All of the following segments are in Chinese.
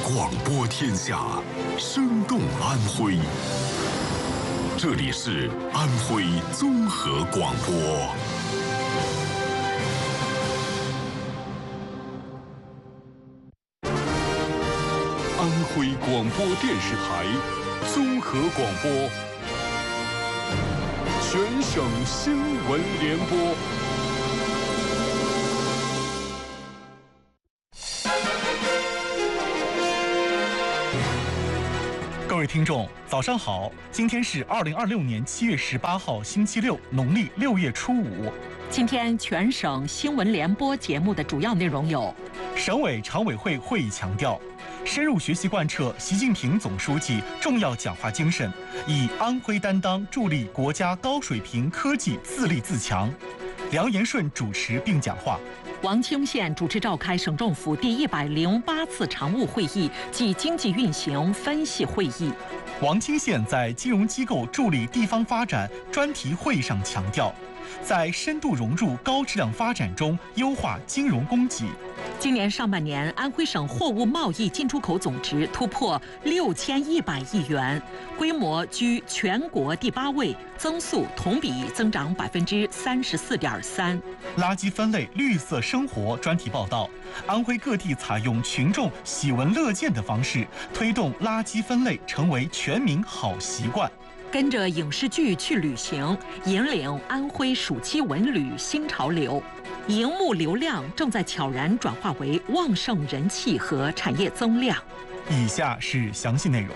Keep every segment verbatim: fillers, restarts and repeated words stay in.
广播天下，生动安徽。这里是安徽综合广播。安徽广播电视台综合广播，全省新闻联播。 各位听众，早上好！今天是二零二六年七月十八号，星期六，农历六月初五。 今天全省新闻联播节目的主要内容有： 省委常委会会议强调，深入学习贯彻习近平总书记重要讲话精神，以安徽担当助力国家高水平科技自立自强。梁延顺主持并讲话。 王清县主持召开省政府第一百零八次常务会议暨经济运行分析会议。 王清县在金融机构助力地方发展专题会议上强调，在深度融入高质量发展中优化金融供给。 今年上半年，安徽省货物贸易进出口总值突破六千一百亿元，规模居全国第八位，增速同比增长百分之三十四点三。 垃圾分类绿色生活专题报道，安徽各地采用群众喜闻乐见的方式，推动垃圾分类成为全民好习惯。 跟着影视剧去旅行，引领安徽暑期文旅新潮流。荧幕流量正在悄然转化为旺盛人气和产业增量。 以下是详细内容。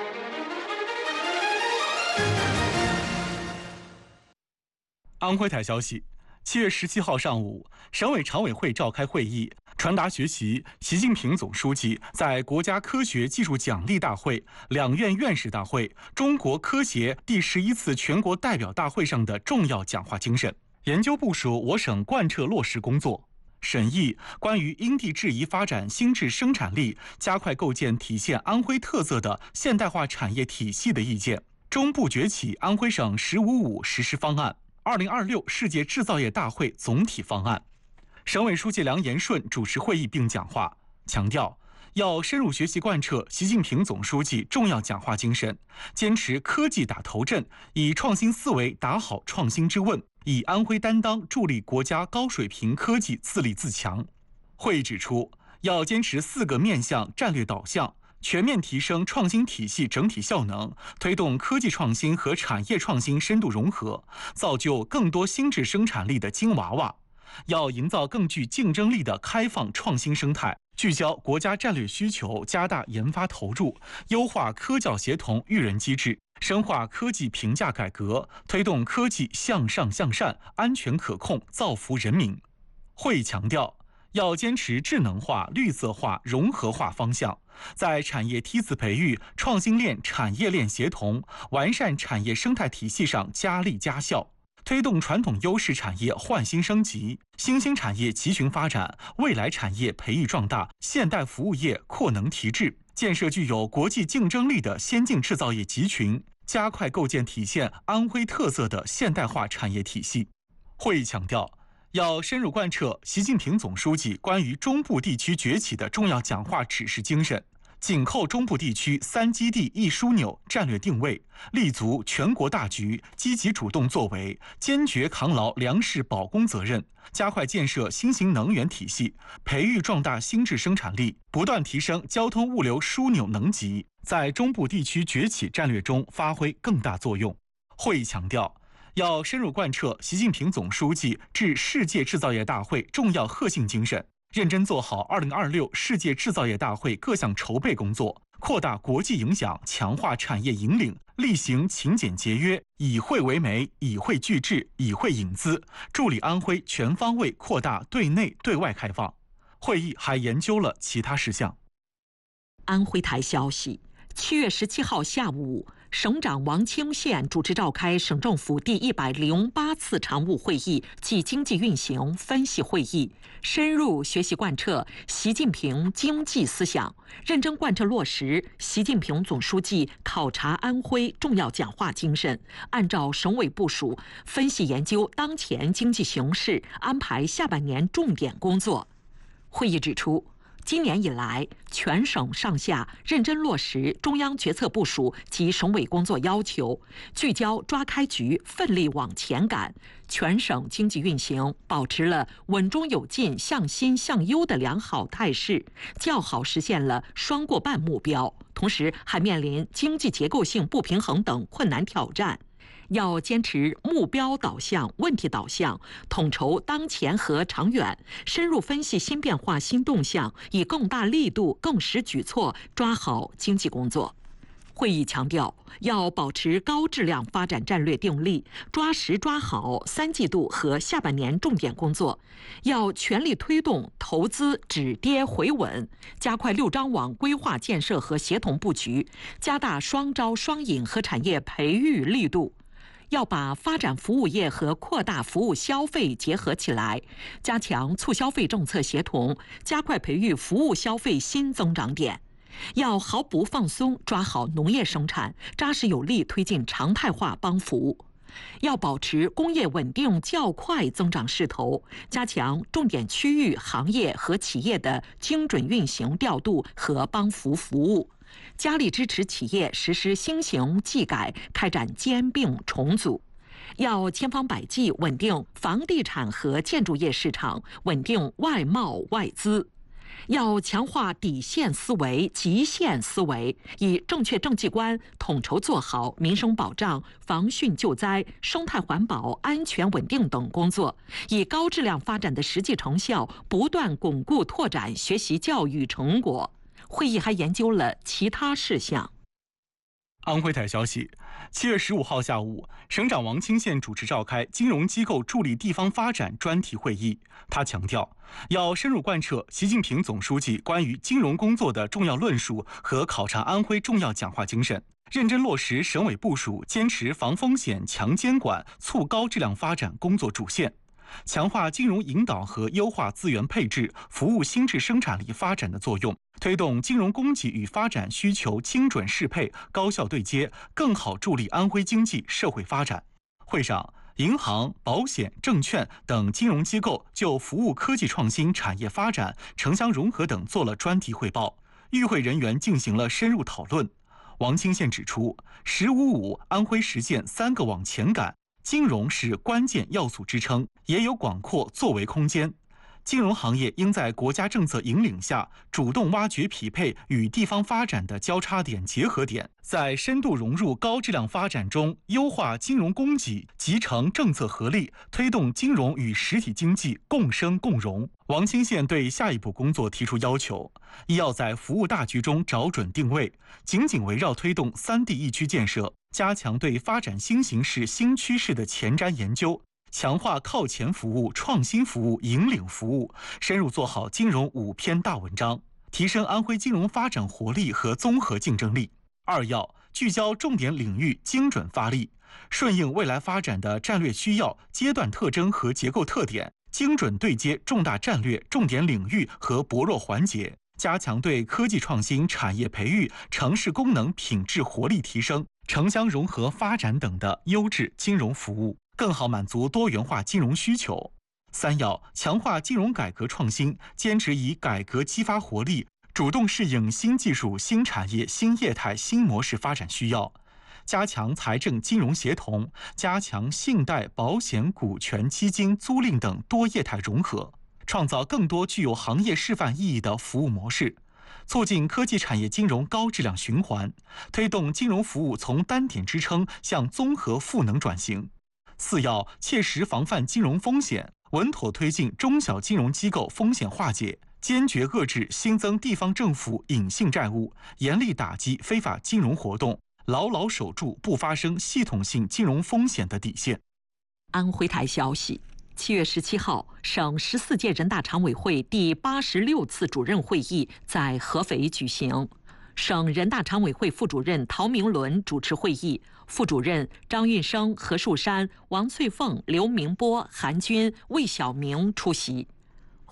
安徽台消息，七月十七号上午，省委常委会召开会议，传达学习习近平总书记在国家科学技术奖励大会、两院院士大会、中国科协第十一次全国代表大会上的重要讲话精神，研究部署我省贯彻落实工作，审议关于因地制宜发展新质生产力、加快构建体现安徽特色的现代化产业体系的意见，中部崛起安徽省“十五五”实施方案、二零二六世界制造业大会总体方案。省委书记梁延顺主持会议并讲话，强调要深入学习贯彻习近平总书记重要讲话精神，坚持科技打头阵，以创新思维打好创新之问，以安徽担当助力国家高水平科技自立自强。会议指出，要坚持四个面向战略导向，全面提升创新体系整体效能，推动科技创新和产业创新深度融合，造就更多新质生产力的金娃娃。要营造更具竞争力的开放创新生态，聚焦国家战略需求，加大研发投入，优化科教协同育人机制，深化科技评价改革，推动科技向上向善、安全可控，造福人民。会议强调，要坚持智能化、绿色化、融合化方向，在产业梯次培育、创新链、产业链协同、完善产业生态体系上加力加效，推动传统优势产业焕新升级，新兴产业集群发展，未来产业培育壮大，现代服务业扩能提质，建设具有国际竞争力的先进制造业集群，加快构建体现安徽特色的现代化产业体系。会议强调，要深入贯彻习近平总书记关于中部地区崛起的重要讲话指示精神，紧扣中部地区三基地一枢纽战略定位，立足全国大局，积极主动作为，坚决扛牢粮食保供责任，加快建设新型能源体系，培育壮大新质生产力，不断提升交通物流枢纽能级，在中部地区崛起战略中发挥更大作用。会议强调，要深入贯彻习近平总书记致世界制造业大会重要贺信精神，认真做好二零二六世界制造业大会各项筹备工作，扩大国际影响，强化产业引领，厉行勤俭节约，以惠为媒，以惠聚智，以惠引资，助力安徽全方位扩大对内对外开放。会议还研究了其他事项。 安徽台消息，七月十七号下午，省长王清县主持召开省政府第一百零八次常务会议暨经济运行分析会议，深入学习贯彻习近平经济思想，认真贯彻落实习近平总书记考察安徽重要讲话精神，按照省委部署，分析研究当前经济形势，安排下半年重点工作。会议指出， 今年以来，全省上下认真落实中央决策部署及省委工作要求，聚焦抓开局，奋力往前赶。全省经济运行保持了稳中有进、向新向优的良好态势，较好实现了双过半目标。同时，还面临经济结构性不平衡等困难挑战。要坚持目标导向、问题导向，统筹当前和长远，深入分析新变化、新动向，以更大力度、更实举措抓好经济工作。会议强调，要保持高质量发展战略定力，抓实抓好三季度和下半年重点工作，要全力推动投资止跌回稳，加快六张网规划建设和协同布局，加大双招双引和产业培育力度。要把发展服务业和扩大服务消费结合起来，加强促消费政策协同，加快培育服务消费新增长点。要毫不放松抓好农业生产，扎实有力推进常态化帮扶。要保持工业稳定较快增长势头，加强重点区域行业和企业的精准运行调度和帮扶服务。加力支持企业实施新型技改，开展兼并重组。要千方百计稳定房地产和建筑业市场，稳定外贸外资。要强化底线思维、极限思维，以正确政绩观统筹做好民生保障、防汛救灾、生态环保、安全稳定等工作，以高质量发展的实际成效，不断巩固拓展学习教育成果。会议还研究了其他事项。 安徽台消息，七月十五号下午，省长王清县主持召开金融机构助力地方发展专题会议。他强调，要深入贯彻习近平总书记关于金融工作的重要论述和考察安徽重要讲话精神，认真落实省委部署，坚持防风险、强监管、促高质量发展工作主线。强化金融引导和优化资源配置、服务新质生产力发展的作用，推动金融供给与发展需求精准适配、高效对接，更好助力安徽经济社会发展。会上，银行、保险、证券等金融机构就服务科技创新、产业发展、城乡融合等做了专题汇报，与会人员进行了深入讨论。王清县指出，“十五五”安徽实现三个往前赶，金融是关键要素支撑，也有广阔作为空间。金融行业应在国家政策引领下，主动挖掘匹配与地方发展的交叉点、结合点，在深度融入高质量发展中，优化金融供给，集成政策合力，推动金融与实体经济共生共荣。王清县对下一步工作提出要求：一要在服务大局中找准定位，紧紧围绕推动三地一区建设，加强对发展新形势、新趋势的前瞻研究，强化靠前服务、创新服务、引领服务，深入做好金融五篇大文章，提升安徽金融发展活力和综合竞争力。二要聚焦重点领域，精准发力，顺应未来发展的战略需要、阶段特征和结构特点，精准对接重大战略、重点领域和薄弱环节，加强对科技创新、产业培育、城市功能品质活力提升、城乡融合发展等的优质金融服务，更好满足多元化金融需求。三要强化金融改革创新，坚持以改革激发活力，主动适应新技术、新产业、新业态、新模式发展需要，加强财政金融协同，加强信贷、保险、股权、基金、租赁等多业态融合，创造更多具有行业示范意义的服务模式，促进科技产业金融高质量循环，推动金融服务从单点支撑向综合赋能转型。四要切实防范金融风险，稳妥推进中小金融机构风险化解，坚决遏制新增地方政府隐性债务，严厉打击非法金融活动，牢牢守住不发生系统性金融风险的底线。 安徽台消息，七月十七号，省十四届人大常委会第八十六次主任会议在合肥举行。省人大常委会副主任陶明伦主持会议，副主任张运生、何树山、王翠凤、刘明波、韩军、魏晓明出席。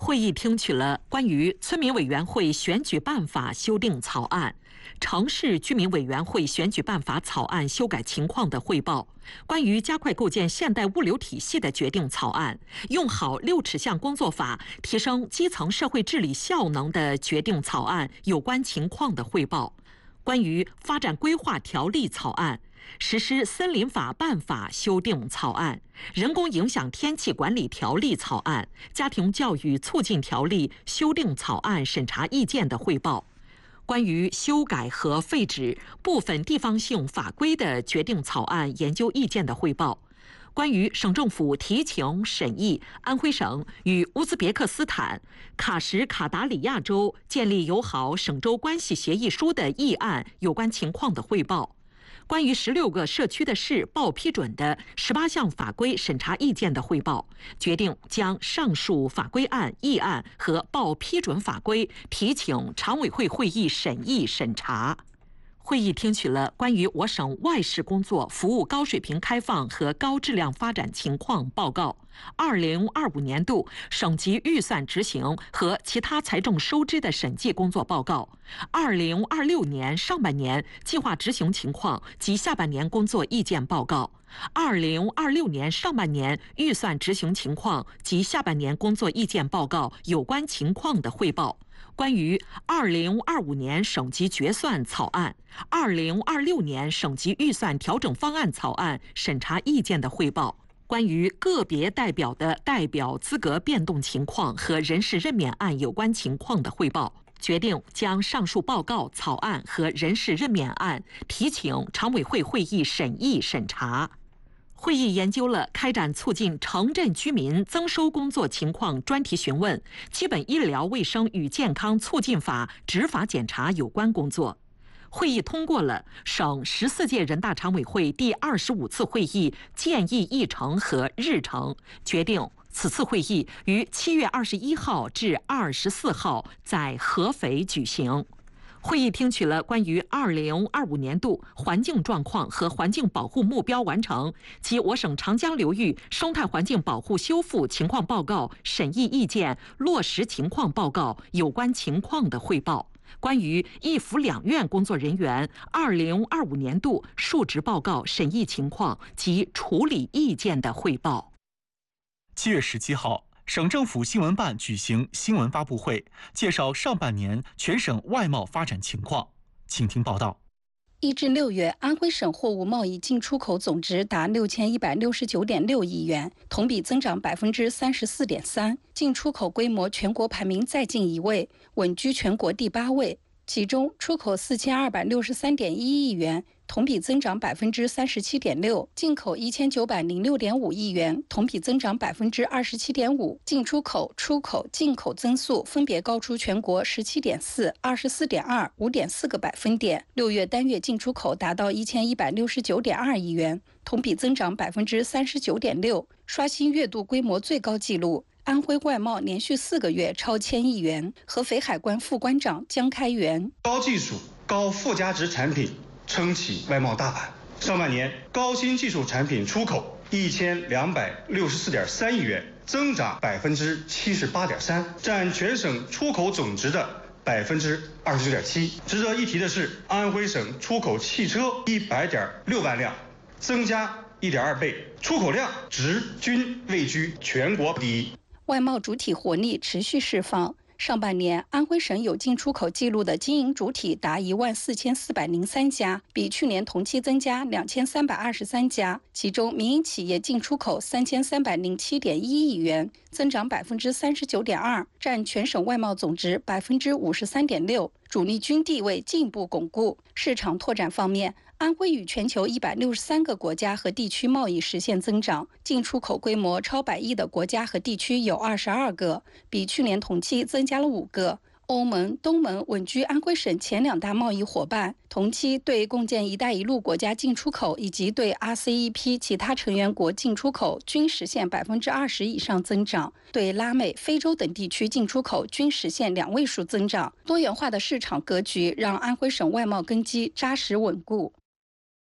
会议听取了关于村民委员会选举办法修订草案、城市居民委员会选举办法草案修改情况的汇报，关于加快构建现代物流体系的决定草案，用好六尺巷工作法提升基层社会治理效能的决定草案有关情况的汇报，关于发展规划条例草案、实施森林法办法修订草案、人工影响天气管理条例草案、家庭教育促进条例修订草案审查意见的汇报，关于修改和废止部分地方性法规的决定草案研究意见的汇报，关于省政府提请审议安徽省与乌兹别克斯坦、卡什卡达里亚州建立友好省州关系协议书的议案有关情况的汇报，关于十六个社区的市报批准的十八项法规审查意见的汇报，决定将上述法规案、议案和报批准法规提请常委会会议审议审查。会议听取了关于我省外事工作服务高水平开放和高质量发展情况报告、二零二五年度省级预算执行和其他财政收支的审计工作报告、二零二六年上半年计划执行情况及下半年工作意见报告、二零二六年上半年预算执行情况及下半年工作意见报告有关情况的汇报，关于二零二五年省级决算草案、二零二六年省级预算调整方案草案审查意见的汇报，关于个别代表的代表资格变动情况和人事任免案有关情况的汇报，决定将上述报告、草案和人事任免案提请常委会会议审议审查。会议研究了开展促进城镇居民增收工作情况专题询问、基本医疗卫生与健康促进法执法检查有关工作。会议通过了省十四届人大常委会第二十五次会议建议议程和日程，决定此次会议于七月二十一号至二十四号在合肥举行。会议听取了关于二零二五年度环境状况和环境保护目标完成及我省长江流域生态环境保护修复情况报告审议意见落实情况报告有关情况的汇报，关于一府两院工作人员二零二五年度述职报告审议情况及处理意见的汇报。 七月十七号。省政府新闻办举行新闻发布会，介绍上半年全省外贸发展情况。请听报道。 一至六月，安徽省货物贸易进出口总值达六千一百六十九点六亿元，同比增长百分之三十四点三，进出口规模全国排名再进一位，稳居全国第八位。其中，出口四千二百六十三点一亿元，同比增长百分之三十七点六；进口一千九百零六点五亿元，同比增长百分之二十七点五。进出口、出口、进口增速分别高出全国十七点四、二十四点二、五点四个百分点。六月单月进出口达到一千一百六十九点二亿元，同比增长百分之三十九点六，刷新月度规模最高纪录。安徽外贸连续四个月超千亿元。合肥海关副关长江开元： 高技术、高附加值产品撑起外贸大盘。上半年高新技术产品出口一千两百六十四点三亿元，增长百分之七十八点三，占全省出口总值的百分之二十九点七。值得一提的是，安徽省出口汽车一百点六万辆，增加一点二倍，出口量值均位居全国第一。 外贸主体活力持续释放。上半年，安徽省有进出口记录的经营主体达一万四千四百零三家，比去年同期增加两千三百二十三家。其中，民营企业进出口三千三百零七点一亿元，增长百分之三十九点二，占全省外贸总值百分之五十三点六，主力军地位进一步巩固。市场拓展方面，安徽与全球一百六十三个国家和地区贸易实现增长，进出口规模超百亿的国家和地区有二十二个，比去年同期增加了五个。欧盟、东盟稳居安徽省前两大贸易伙伴，同期对共建“一带一路”国家进出口以及对 R C E P 其他成员国进出口均实现百分之二十以上增长，对拉美、非洲等地区进出口均实现两位数增长。多元化的市场格局让安徽省外贸根基扎实稳固。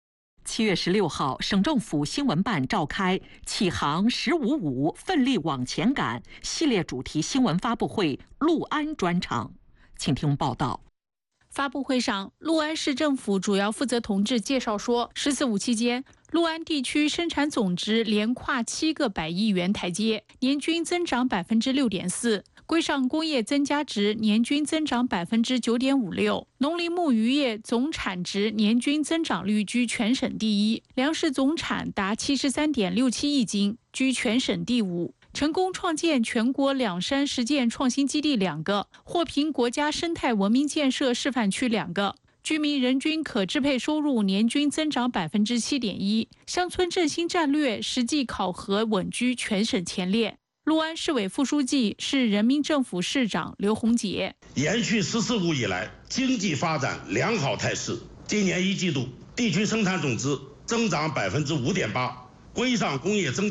七月十六号，省政府新闻办召开“启航十五五，奋力往前赶”系列主题新闻发布会，陆安专场，请听报道。 发布会上，陆安市政府主要负责同志介绍说，十四五期间，陆安地区生产总值连跨七个百亿元台阶，年均增长百分之六点四。规上工业增加值年均增长百分之九点五六，农林牧渔业总产值年均增长率居全省第一，粮食总产达七十三点六七亿斤，居全省第五。成功创建全国两山实践创新基地两个，获评国家生态文明建设示范区两个。居民人均可支配收入年均增长百分之七点一，乡村振兴战略实际考核稳居全省前列。陆安市委副书记、市人民政府市长刘洪杰， 延续“十四五”以来经济发展良好态势，今年一季度地区生产总值增长百分之五点八，规上工业增加